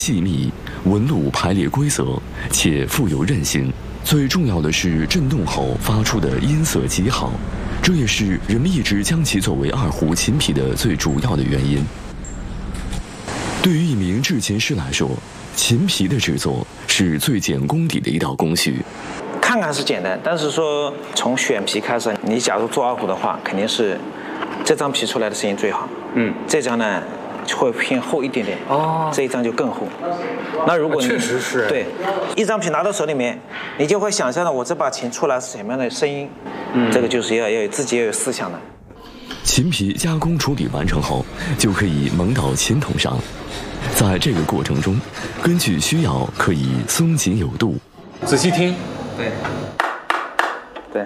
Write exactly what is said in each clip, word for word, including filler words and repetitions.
细密，纹路排列规则，且富有韧性。最重要的是震动后发出的音色极好，这也是人们一直将其作为二胡琴皮的最主要的原因。对于一名制琴师来说，琴皮的制作是最见功底的一道工序。 看看是简单，但是说从选皮开始，你假如做二胡的话，肯定是这张皮出来的声音最好。嗯，这张呢会偏厚一点点。哦，这一张就更厚。那如果你、 啊、确实是对，一张皮拿到手里面，你就会想象到我这把琴出来是什么样的声音。嗯，这个就是要要有自己要有思想的。 琴皮加工处理完成后，就可以蒙到琴筒上。在这个过程中，根据需要可以松紧有度。 仔细听， 对，对，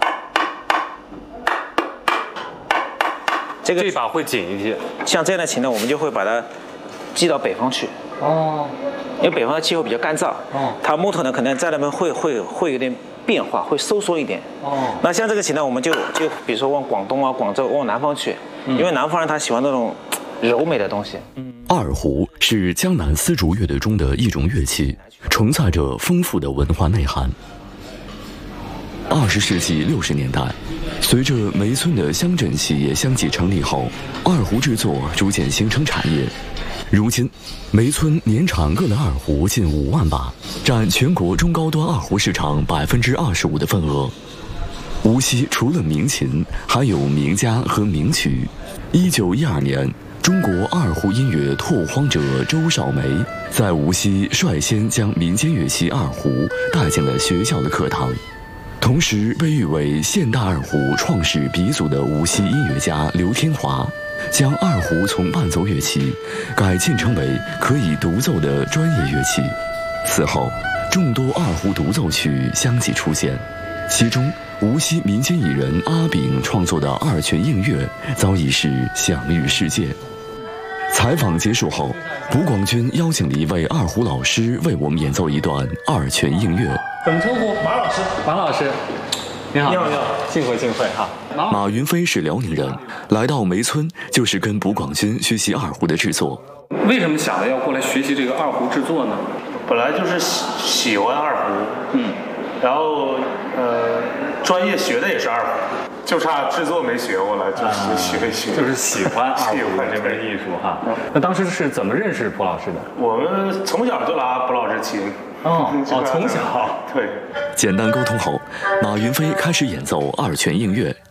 这个这把会紧一些。 像这样的琴呢，我们就会把它寄到北方去。哦，因为北方的气候比较干燥。哦，它木头呢可能在那边会会会有点变化，会收缩一点。哦，那像这个琴呢，我们就就比如说往广东啊、广州、往南方去，嗯、因为南方人他喜欢那种柔美的东西。嗯， 二胡是江南丝竹乐队中的一种乐器，承载着丰富的文化内涵。二十世纪六十年代，随着梅村的乡镇企业相继成立后，二胡制作逐渐形成产业。如今，梅村年产各类二胡近五万把，占全国中高端二胡市场百分之二十五的份额。无锡除了名琴，还有名家和名曲。一九一二年，中国二胡音乐拓荒者周少梅在无锡率先将民间乐器二胡带进了学校的课堂。同时，被誉为现代二胡创始鼻祖的无锡音乐家刘天华，将二胡从伴奏乐器改进成为可以独奏的专业乐器。此后，众多二胡独奏曲相继出现，其中无锡民间艺人阿炳创作的二泉映月早已是享誉世界。采访结束后，卜广军邀请了一位二胡老师为我们演奏一段二泉映月。 怎么称呼？ 马老师。 马老师，你好。 你好，你好， 幸会幸会哈。 马云飞是辽宁人，来到梅村就是跟卜广军学习二胡的制作。 为什么想着要过来学习这个二胡制作呢？ 本来就是喜喜欢二胡，嗯，然后呃，专业学的也是二胡，就差制作没学过来，就是学一学， 就是喜欢二胡这门艺术哈。那当时是怎么认识卜老师的？ 我们从小就拉卜老师琴。 哦哦，从小对。 简单沟通后，马云飞开始演奏二泉映月。